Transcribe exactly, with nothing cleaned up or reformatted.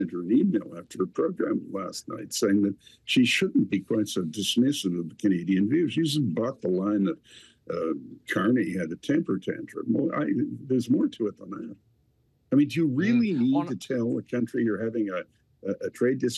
her an email after her program last night saying that she shouldn't be quite so dismissive of the Canadian view. She just bought the line that uh, Carney had a temper tantrum. Well, I, there's more to it than that. I mean, do you really mm. need On, to tell a country you're having a, a, a trade dispute